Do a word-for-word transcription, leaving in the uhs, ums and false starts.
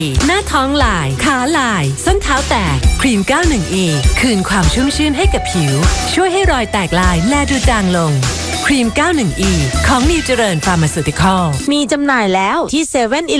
หน้าท้องลายขาลายส้นเท้าแตกครีม เก้าสิบเอ็ด อี คืนความชุ่มชื่นให้กับผิวช่วยให้รอยแตกลายแลดูจางลงครีม เก้าสิบเอ็ด อี ของนิวเจริญฟาร์มาซูติคอลมีจำหน่ายแล้วที่เซเว่น